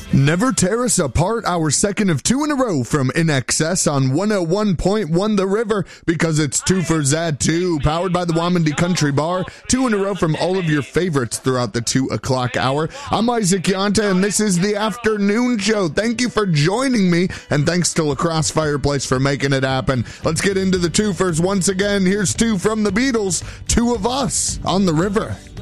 Never tear us apart, our second of two in a row from In Excess on 101.1 The River, because it's two for Zad 2, powered by the Wamandi Country Bar. Two in a row from all of your favorites throughout the 2 o'clock hour. I'm Isaac Yanta, and this is the afternoon show. Thank you for joining me, and thanks to Lacrosse Fireplace for making it happen. Let's get into the two-fers once again. Here's two from the Beatles, Two of Us on The River.